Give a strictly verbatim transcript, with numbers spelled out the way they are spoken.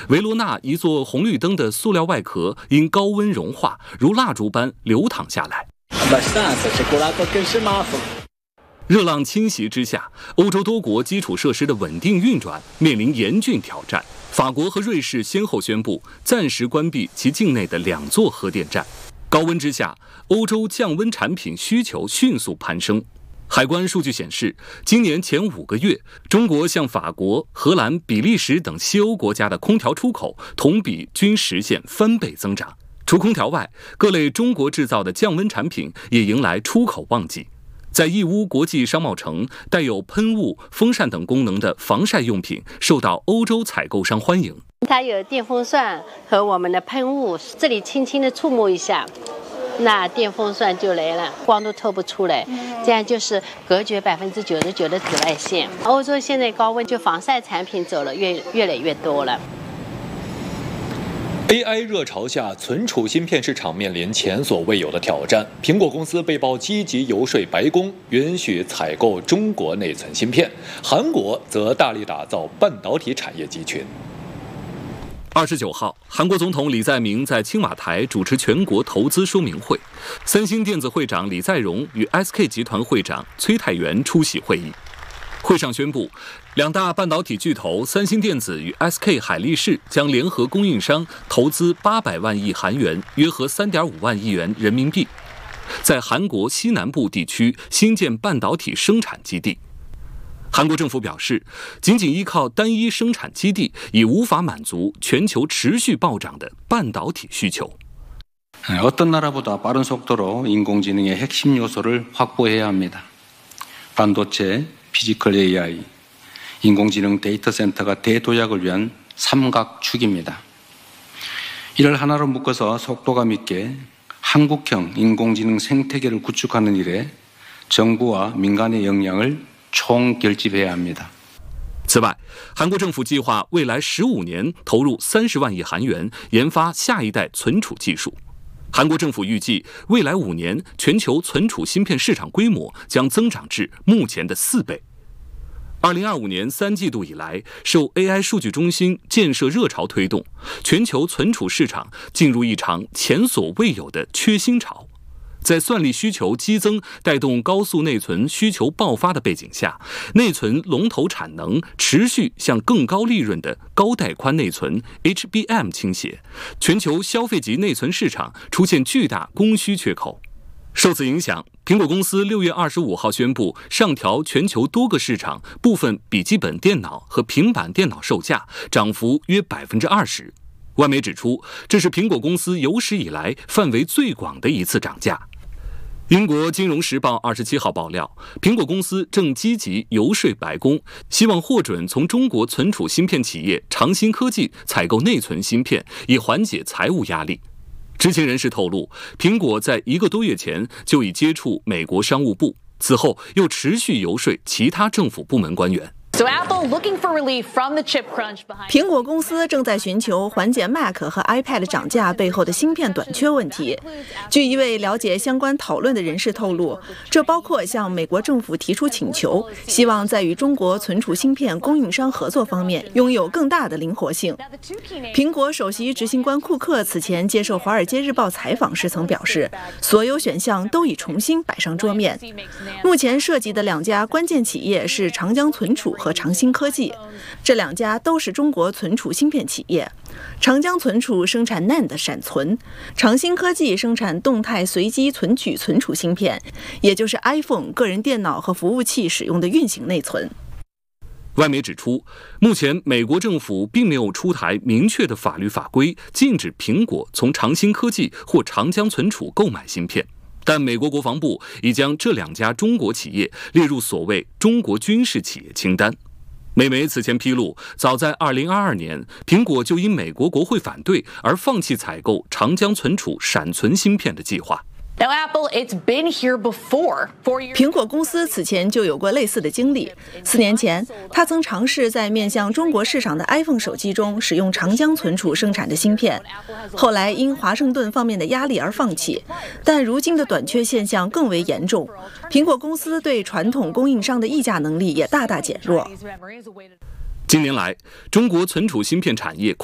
维罗纳一座红绿灯的塑料外壳因高温融化，如蜡烛般流淌下来。热浪侵袭之下，欧洲多国基础设施的稳定运转面临严峻挑战。法国和瑞士先后宣布暂时关闭其境内的两座核电站。高温之下，欧洲降温产品需求迅速攀升。海关数据显示，今年前五个月，中国向法国、荷兰、比利时等西欧国家的空调出口同比均实现翻倍增长。除空调外，各类中国制造的降温产品也迎来出口旺季。在义乌国际商贸城，带有喷雾、风扇等功能的防晒用品受到欧洲采购商欢迎。 它有电风扇和我们的喷雾，这里轻轻的触摸一下，那电风扇就来了，光都透不出来，这样就是隔绝百分之九十九的紫外线。欧洲现在高温，就防晒产品走了越越来越多了。 A I 热潮下，存储芯片市场面临前所未有的挑战。苹果公司被曝积极游说白宫，允许采购中国内存芯片；韩国则大力打造半导体产业集群。 二十九号，韩国总统李在明在青瓦台主持全国投资说明会，三星电子会长李在镕与 S K 集团会长崔泰元出席会议。会上宣布，两大半导体巨头三星电子与 S K 海力士将联合供应商投资八百万亿韩元，约合三点五万亿元人民币，在韩国西南部地区新建半导体生产基地。韩国政府表示，仅仅依靠单一生产基地已无法满足全球持续暴涨的半导体需求。 어떤 나라보다 빠른 속도로 인공지능의 핵심 요소를 확보해야 합니다. 반도체, 피지컬 에이 아이, 인공지능 데이터 센터가 대도약을 위한 삼각축입니다. 이를 하나로 묶어서 속도감 있게 한국형 인공지능 생태계를 구축하는 일에 정부와 민간의 역량을 총결집해야 합니다. 此外，韩国政府计划未来十五年投入三十万亿韩元研发下一代存储技术。韩国政府预计，未来五年全球存储芯片市场规模将增长至目前的四倍。二零二五年三季度以来，受 A I 数据中心建设热潮推动，全球存储市场进入一场前所未有的缺芯潮。在算力需求激增带动高速内存需求爆发的背景下，内存龙头产能持续向更高利润的高带宽内存 H B M 倾斜，全球消费级内存市场出现巨大供需缺口。受此影响，苹果公司六月二十五号宣布上调全球多个市场部分笔记本电脑和平板电脑售价，涨幅约百分之二十。外媒指出，这是苹果公司有史以来范围最广的一次涨价。英国金融时报二十七号爆料，苹果公司正积极游说白宫，希望获准从中国存储芯片企业长芯科技采购内存芯片，以缓解财务压力。知情人士透露，苹果在一个多月前就已接触美国商务部，此后又持续游说其他政府部门官员。 苹果公司正在寻求缓解 Mac 和 iPad 涨价背后的芯片短缺问题。据一位了解相关讨论的人士透露，这包括向美国政府提出请求，希望在与中国存储芯片供应商合作方面拥有更大的灵活性。苹果首席执行官库克此前接受《华尔街日报》采访时曾表示，所有选项都已重新摆上桌面。目前涉及的两家关键企业是长江存储和长芯科技，这两家都是中国存储芯片企业。长江存储生产 N A N D 闪存，长芯科技生产动态随机存取存储芯片，也就是 iPhone 个人电脑和服务器使用的运行内存。 外媒指出，目前美国政府并没有出台明确的法律法规禁止苹果从长芯科技或长江存储购买芯片。但美国国防部已将这两家中国企业列入所谓中国军事企业清单。美媒此前披露，早在二零二二年，苹果就因美国国会反对而放弃采购长江存储闪存芯片的计划。 Now, Apple, it's been here before. 苹果公司此前就有过类似的经历。四年前，它曾尝试在面向中国市场的 iPhone 手机中使用长江存储生产的芯片，后来因华盛顿方面的压力而放弃。但如今的短缺现象更为严重，苹果公司对传统供应商的议价能力也大大减弱。 近年来，中国存储芯片产业